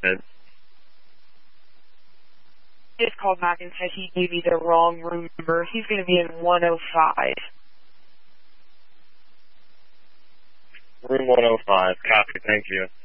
Ed. He just called back and said he gave you the wrong room number. He's going to be in 105. Room 105. Copy. Thank you.